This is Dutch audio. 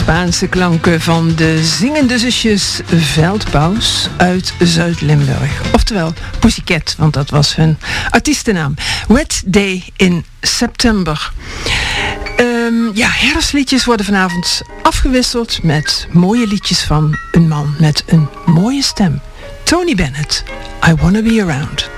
Spaanse klanken van de zingende zusjes Veldpaus uit Zuid-Limburg. Oftewel Pussycat, want dat was hun artiestennaam. Wet Day in September. Herfstliedjes worden vanavond afgewisseld met mooie liedjes van een man met een mooie stem. Tony Bennett, I Wanna Be Around.